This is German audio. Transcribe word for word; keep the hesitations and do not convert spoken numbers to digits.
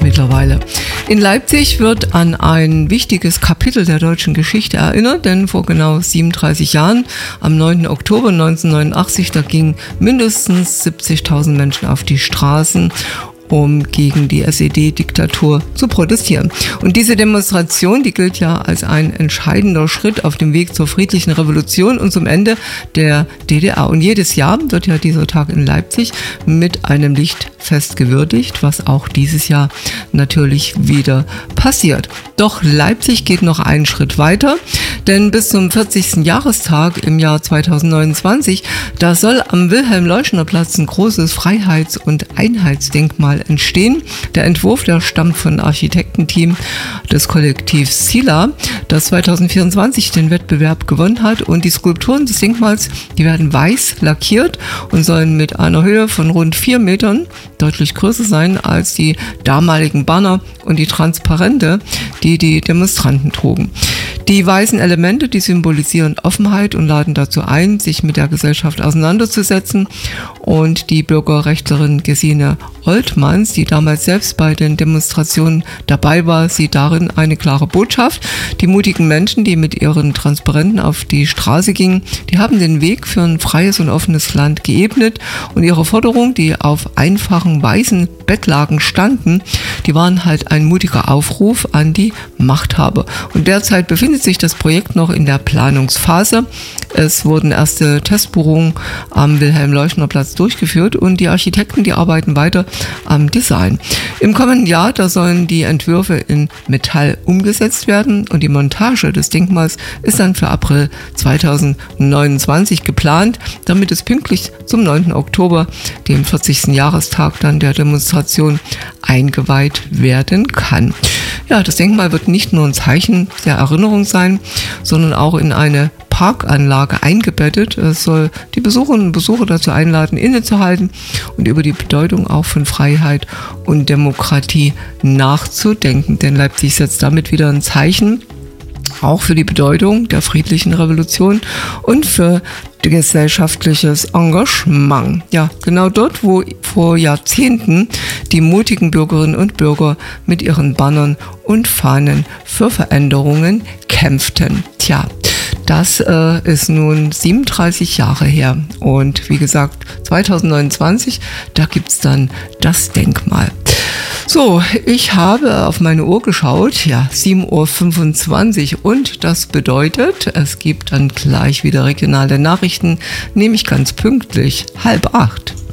mittlerweile. In Leipzig wird an ein wichtiges Kapitel der deutschen Geschichte erinnert, denn vor genau siebenunddreißig Jahren, am neunten Oktober neunzehnhundertneunundachtzig, da gingen mindestens siebzigtausend Menschen auf die Straßen, um gegen die S E D-Diktatur zu protestieren. Und diese Demonstration, die gilt ja als ein entscheidender Schritt auf dem Weg zur friedlichen Revolution und zum Ende der D D R. Und jedes Jahr wird ja dieser Tag in Leipzig mit einem Lichtfest gewürdigt, was auch dieses Jahr natürlich wieder passiert. Doch Leipzig geht noch einen Schritt weiter, denn bis zum vierzigsten Jahrestag im Jahr zweitausendneunundzwanzig, da soll am Wilhelm-Leuschner-Platz ein großes Freiheits- und Einheitsdenkmal entstehen. Der Entwurf, der stammt von Architektenteam des Kollektivs Sila, das zweitausendvierundzwanzig den Wettbewerb gewonnen hat, und die Skulpturen des Denkmals, die werden weiß lackiert und sollen mit einer Höhe von rund vier Metern deutlich größer sein als die damaligen Banner und die Transparente, die die Demonstranten trugen. Die weißen Elemente, die symbolisieren Offenheit und laden dazu ein, sich mit der Gesellschaft auseinanderzusetzen. Und die Bürgerrechtlerin Gesine Oltmanns, die damals selbst bei den Demonstrationen dabei war, sieht darin eine klare Botschaft. Die mutigen Menschen, die mit ihren Transparenten auf die Straße gingen, die haben den Weg für ein freies und offenes Land geebnet. Und ihre Forderungen, die auf einfachen weißen Bettlaken standen, die waren halt ein mutiger Aufruf an die Machthaber. Und derzeit befindet sich das Projekt noch in der Planungsphase. Es wurden erste Testbohrungen am Wilhelm-Leuschner-Platz durchgeführt und die Architekten, die arbeiten weiter am Design. Im kommenden Jahr, da sollen die Entwürfe in Metall umgesetzt werden und die Montage des Denkmals ist dann für April zweitausendneunundzwanzig geplant, damit es pünktlich zum neunten Oktober, dem vierzigsten Jahrestag dann der Demonstration, eingeweiht werden kann. Ja, das Denkmal wird nicht nur ein Zeichen der Erinnerung sein, sondern auch in eine Parkanlage eingebettet. Es soll die Besucherinnen und Besucher dazu einladen, innezuhalten und über die Bedeutung auch von Freiheit und Demokratie nachzudenken. Denn Leipzig setzt damit wieder ein Zeichen, auch für die Bedeutung der friedlichen Revolution und für gesellschaftliches Engagement. Ja, genau dort, wo vor Jahrzehnten die mutigen Bürgerinnen und Bürger mit ihren Bannern und Fahnen für Veränderungen kämpften. Tja, das äh, ist nun siebenunddreißig Jahre her und wie gesagt, zweitausendneunundzwanzig, da gibt's dann das Denkmal. So, ich habe auf meine Uhr geschaut, ja, sieben Uhr fünfundzwanzig, und das bedeutet, es gibt dann gleich wieder regionale Nachrichten, nämlich ganz pünktlich halb acht.